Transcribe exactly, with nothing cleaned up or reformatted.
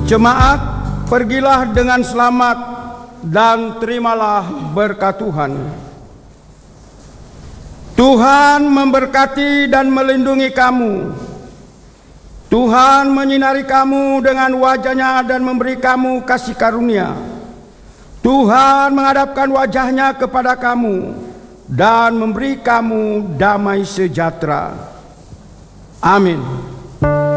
Jemaat, pergilah dengan selamat dan terimalah berkat Tuhan. Tuhan memberkati dan melindungi kamu. Tuhan menyinari kamu dengan wajah-Nya dan memberi kamu kasih karunia. Tuhan menghadapkan wajah-Nya kepada kamu dan memberi kamu damai sejahtera. Amin.